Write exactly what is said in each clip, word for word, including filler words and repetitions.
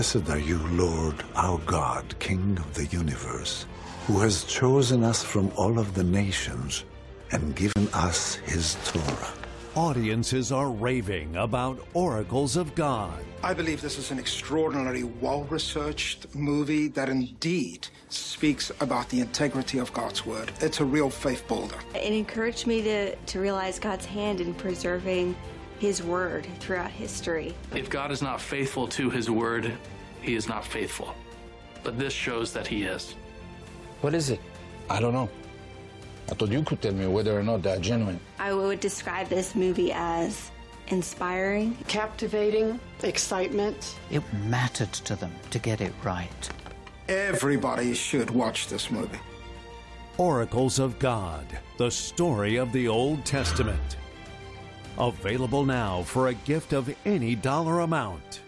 Blessed are you, Lord, our God, King of the universe, who has chosen us from all of the nations and given us his Torah. Audiences are raving about Oracles of God. I believe this is an extraordinarily well-researched movie that indeed speaks about the integrity of God's word. It's a real faith builder. It encouraged me to, to realize God's hand in preserving his word throughout history. If God is not faithful to his word, he is not faithful. But this shows that he is. What is it? I don't know. I thought you could tell me whether or not they're genuine. I would describe this movie as inspiring, captivating, excitement. It mattered to them to get it right. Everybody should watch this movie. Oracles of God, the story of the Old Testament. Available now for a gift of any dollar amount.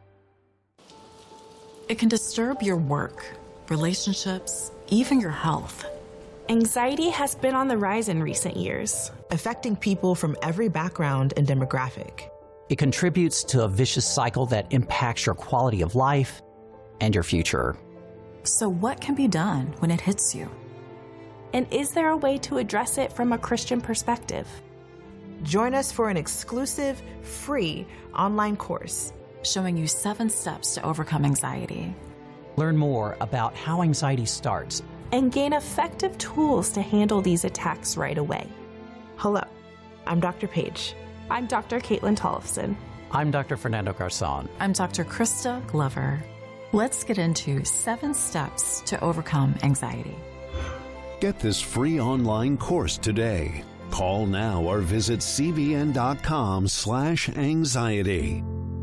It can disturb your work, relationships, even your health. Anxiety has been on the rise in recent years, affecting people from every background and demographic. It contributes to a vicious cycle that impacts your quality of life and your future. So what can be done when it hits you? And is there a way to address it from a Christian perspective? Join us for an exclusive, free online course showing you seven steps to overcome anxiety. Learn more about how anxiety starts and gain effective tools to handle these attacks right away. Hello, I'm Doctor Paige. I'm Doctor Caitlin Tollefson. I'm Doctor Fernando Garzon. I'm Doctor Krista Glover. Let's get into seven steps to overcome anxiety. Get this free online course today. Call now or visit cbn.com slash anxiety.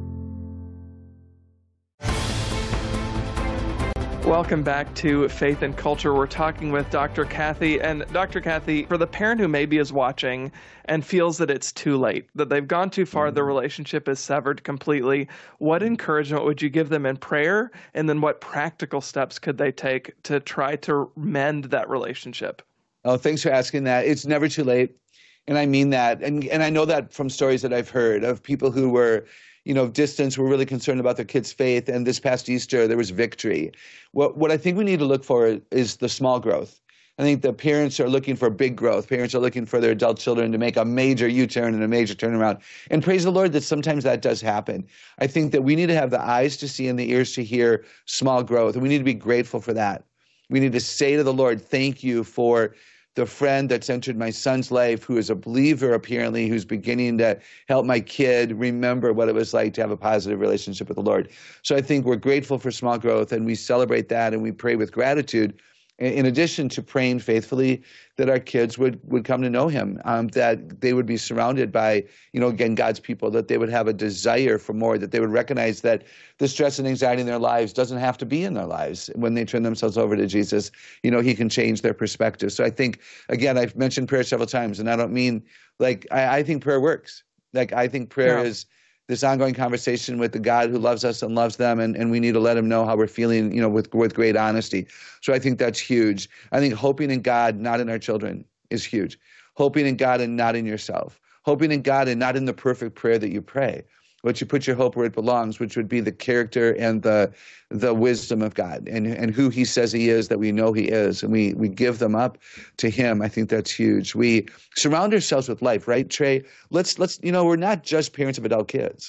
Welcome back to Faith and Culture. We're talking with Doctor Kathy. And Doctor Kathy, for the parent who maybe is watching and feels that it's too late, that they've gone too far, the relationship is severed completely, what encouragement would you give them in prayer? And then what practical steps could they take to try to mend that relationship? Oh, thanks for asking that. It's never too late. And I mean that. And and I know that from stories that I've heard of people who were, you know, distance, were really concerned about their kids' faith. And this past Easter, there was victory. What what I think we need to look for is the small growth. I think the parents are looking for big growth. Parents are looking for their adult children to make a major U-turn and a major turnaround. And praise the Lord that sometimes that does happen. I think that we need to have the eyes to see and the ears to hear small growth. And we need to be grateful for that. We need to say to the Lord, thank you for the friend that's entered my son's life, who is a believer apparently, who's beginning to help my kid remember what it was like to have a positive relationship with the Lord. So I think we're grateful for small growth, and we celebrate that, and we pray with gratitude, in addition to praying faithfully that our kids would, would come to know him, um, that they would be surrounded by, you know, again, God's people, that they would have a desire for more, that they would recognize that the stress and anxiety in their lives doesn't have to be in their lives. When they turn themselves over to Jesus, you know, he can change their perspective. So I think, again, I've mentioned prayer several times, and I don't mean, like, I, I think prayer works. Like, I think prayer yeah. is this ongoing conversation with the God who loves us and loves them, and, and we need to let him know how we're feeling, you know, with with great honesty. So I think that's huge. I think hoping in God, not in our children, is huge. Hoping in God and not in yourself. Hoping in God and not in the perfect prayer that you pray, but you put your hope where it belongs, which would be the character and the the wisdom of God and, and who he says he is, that we know he is, and we we give them up to him. I think that's huge. We surround ourselves with life, right, Trey? Let's, let's you know, we're not just parents of adult kids.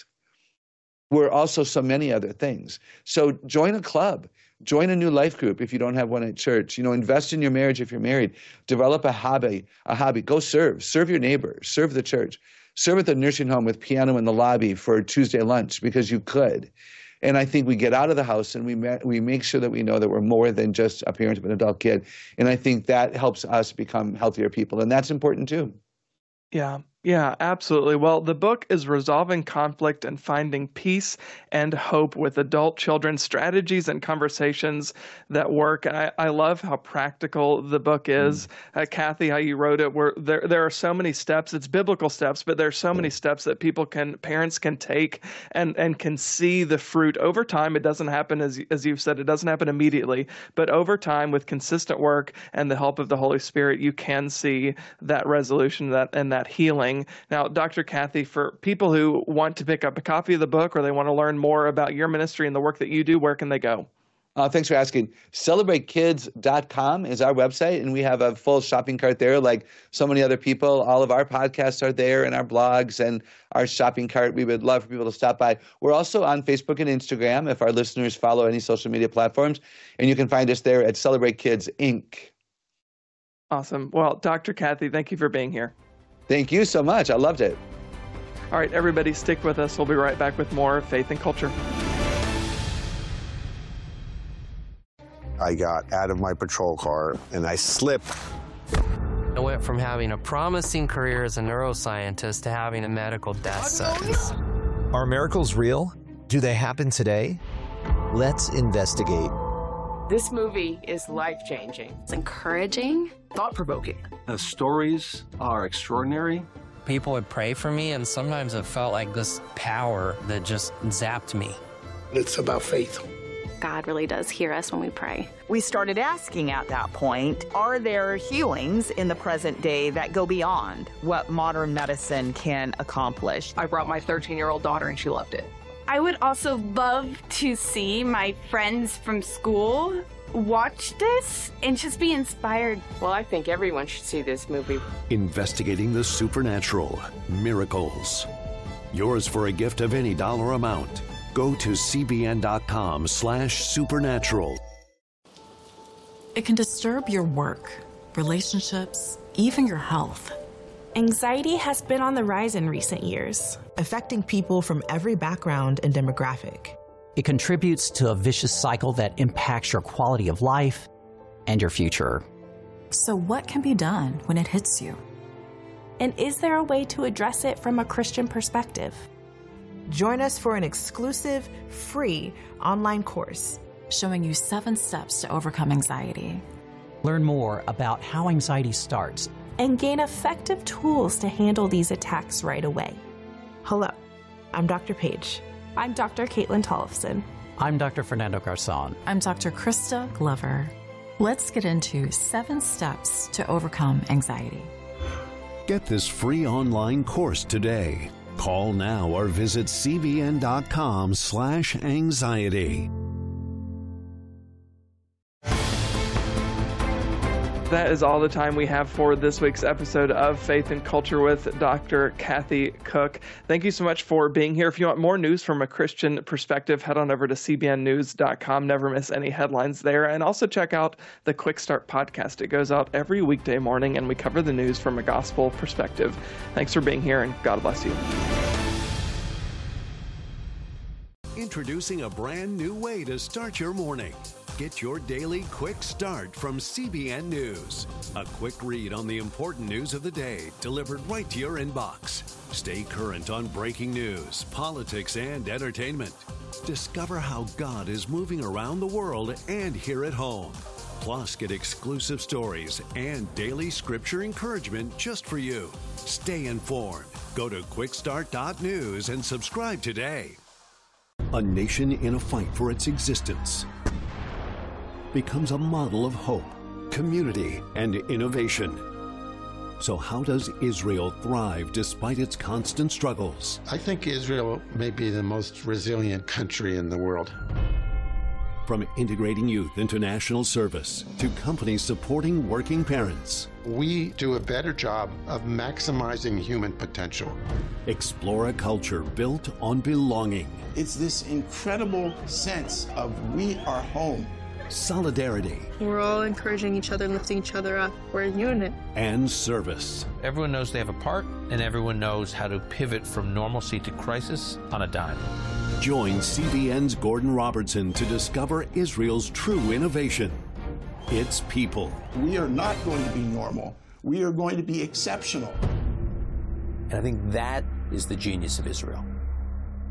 We're also so many other things. So join a club. Join a new life group if you don't have one at church. You know, invest in your marriage if you're married. Develop a hobby. A hobby. Go serve. Serve your neighbor. Serve the church. Serve at the nursing home with piano in the lobby for Tuesday lunch because you could. And I think we get out of the house and we ma- we make sure that we know that we're more than just a parent of an adult kid. And I think that helps us become healthier people. And that's important too. Yeah. Yeah, absolutely. Well, the book is Resolving Conflict and Finding Peace and Hope with Adult Children, Strategies and Conversations That Work. And I, I love how practical the book is. Mm. Uh, Kathy, how you wrote it, where there there are so many steps. It's biblical steps, but there are so many steps that people can, parents can take and, and can see the fruit over time. It doesn't happen, as, as you've said, it doesn't happen immediately, but over time with consistent work and the help of the Holy Spirit, you can see that resolution that and that healing healing. Now, Doctor Kathy, for people who want to pick up a copy of the book or they want to learn more about your ministry and the work that you do, where can they go? Uh, thanks for asking. celebrate kids dot com is our website, and we have a full shopping cart there like so many other people. All of our podcasts are there, and our blogs and our shopping cart. We would love for people to stop by. We're also on Facebook and Instagram if our listeners follow any social media platforms, and you can find us there at Celebrate Kids, Incorporated. Awesome. Well, Doctor Kathy, thank you for being here. Thank you so much. I loved it. All right, everybody, stick with us. We'll be right back with more Faith and Culture. I got out of my patrol car and I slipped. I went from having a promising career as a neuroscientist to having a medical death sentence. Are miracles real? Do they happen today? Let's investigate. This movie is life-changing. It's encouraging, thought-provoking. The stories are extraordinary. People would pray for me, and sometimes it felt like this power that just zapped me. It's about faith. God really does hear us when we pray. We started asking at that point, are there healings in the present day that go beyond what modern medicine can accomplish? I brought my thirteen-year-old daughter and she loved it. I would also love to see my friends from school watch this and just be inspired. Well, I think everyone should see this movie. Investigating the supernatural, miracles. Yours for a gift of any dollar amount. Go to cbn.com slash supernatural. It can disturb your work, relationships, even your health. Anxiety has been on the rise in recent years, affecting people from every background and demographic. It contributes to a vicious cycle that impacts your quality of life and your future. So what can be done when it hits you? And is there a way to address it from a Christian perspective? Join us for an exclusive, free online course showing you seven steps to overcome anxiety. Learn more about how anxiety starts and gain effective tools to handle these attacks right away. Hello, I'm Doctor Paige. I'm Doctor Caitlin Tollefson. I'm Doctor Fernando Garzon. I'm Doctor Krista Glover. Let's get into seven steps to overcome anxiety. Get this free online course today. Call now or visit cbn.com slash anxiety. That is all the time we have for this week's episode of Faith and Culture with Doctor Kathy Cook. Thank you so much for being here. If you want more news from a Christian perspective, head on over to c b n news dot com. Never miss any headlines there. And also check out the Quick Start podcast. It goes out every weekday morning, and we cover the news from a gospel perspective. Thanks for being here, and God bless you. Introducing a brand new way to start your morning. Get your daily quick start from C B N News. A quick read on the important news of the day delivered right to your inbox. Stay current on breaking news, politics, and entertainment. Discover how God is moving around the world and here at home. Plus, get exclusive stories and daily scripture encouragement just for you. Stay informed. Go to quick start dot news and subscribe today. A nation in a fight for its existence becomes a model of hope, community, and innovation. So how does Israel thrive despite its constant struggles? I think Israel may be the most resilient country in the world. From integrating youth into national service to companies supporting working parents. We do a better job of maximizing human potential. Explore a culture built on belonging. It's this incredible sense of we are home. Solidarity. We're all encouraging each other, lifting each other up. We're a unit. And service. Everyone knows they have a part, and everyone knows how to pivot from normalcy to crisis on a dime. Join C B N's Gordon Robertson to discover Israel's true innovation. Its people. We are not going to be normal. We are going to be exceptional. And I think that is the genius of Israel.